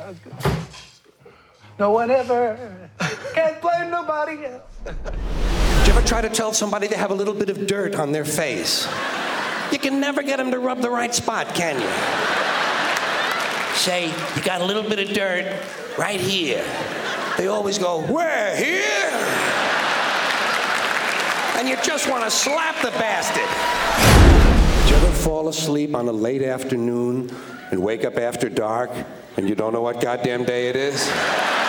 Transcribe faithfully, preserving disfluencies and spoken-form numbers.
Sounds good. No one ever. Can't blame nobody else. Did you ever try to tell somebody they have a little bit of dirt on their face? You can never get them to rub the right spot, can you? Say, you got a little bit of dirt right here. They always go, where, here? And you just want to slap the bastard. Did you ever fall asleep on a late afternoon and wake up after dark and you don't know what goddamn day it is?